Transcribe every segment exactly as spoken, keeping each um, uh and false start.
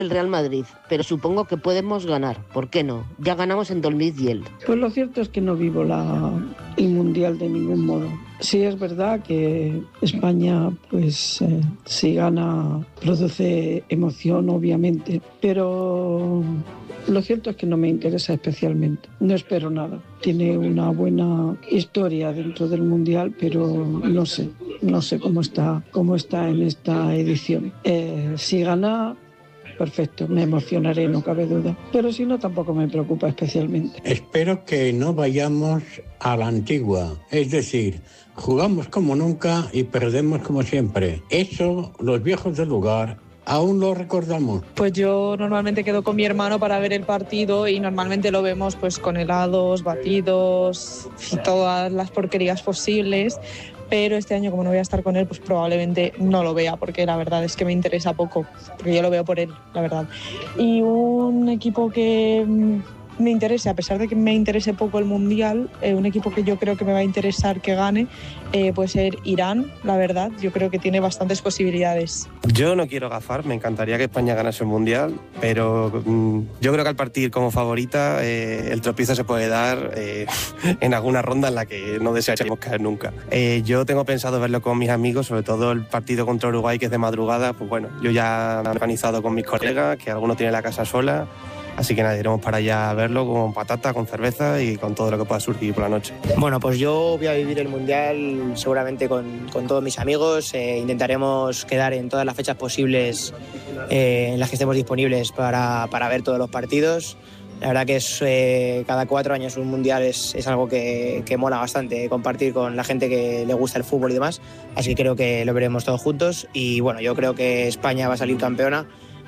el Real Madrid, pero supongo que podemos ganar. ¿Por qué no? Ya ganamos en dos mil diez. Pues lo cierto es que no vivo la, el Mundial de ningún modo. Sí es verdad que España, pues eh, si gana, produce emoción, obviamente, pero lo cierto es que no me interesa especialmente. No espero nada. Tiene una buena historia dentro del Mundial, pero no sé, no sé cómo está, cómo está en esta edición. Eh, si gana, perfecto, me emocionaré, no cabe duda. Pero si no, tampoco me preocupa especialmente. Espero que no vayamos a la antigua, es decir, jugamos como nunca y perdemos como siempre. Eso, los viejos del lugar, aún lo recordamos. Pues yo normalmente quedo con mi hermano para ver el partido y normalmente lo vemos pues con helados, batidos y todas las porquerías posibles. Pero este año, como no voy a estar con él, pues probablemente no lo vea, porque la verdad es que me interesa poco, porque yo lo veo por él, la verdad. Y un equipo que me interese, a pesar de que me interese poco el Mundial, eh, un equipo que yo creo que me va a interesar que gane, eh, puede ser Irán, la verdad. Yo creo que tiene bastantes posibilidades. Yo no quiero gafar, me encantaría que España ganase el Mundial, pero mmm, yo creo que al partir como favorita eh, el tropiezo se puede dar eh, en alguna ronda en la que no desearíamos caer nunca. Eh, yo tengo pensado verlo con mis amigos, sobre todo el partido contra Uruguay, que es de madrugada. Pues bueno, yo ya me he organizado con mis colegas, que alguno tiene la casa sola. Así que nada, iremos para allá a verlo con patata, con cerveza y con todo lo que pueda surgir por la noche. Bueno, pues yo voy a vivir el Mundial seguramente con, con todos mis amigos. Eh, intentaremos quedar en todas las fechas posibles eh, en las que estemos disponibles para, para ver todos los partidos. La verdad que es eh, cada cuatro años un Mundial es, es algo que, que mola bastante, compartir con la gente que le gusta el fútbol y demás. Así que creo que lo veremos todos juntos y bueno, yo creo que España va a salir campeona.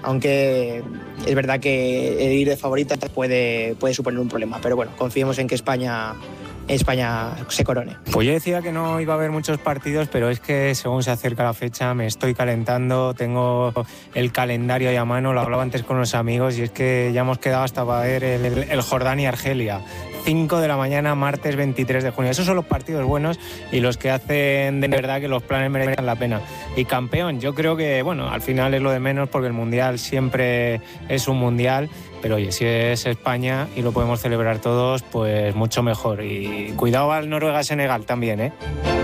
Aunque es verdad que el ir de favorita puede, puede suponer un problema. Pero bueno, confiemos en que España, España se corone. Pues yo decía que no iba a haber muchos partidos, pero es que según se acerca la fecha me estoy calentando, tengo el calendario ahí a mano, lo hablaba antes con los amigos, y es que ya hemos quedado hasta para ver el, el, el Jordania-Argelia. cinco de la mañana, martes veintitrés de junio. Esos son los partidos buenos y los que hacen de verdad que los planes merezcan la pena. Y campeón, yo creo que, bueno, al final es lo de menos porque el Mundial siempre es un Mundial, pero oye, si es España y lo podemos celebrar todos, pues mucho mejor. Y cuidado al Noruega-Senegal también, ¿eh?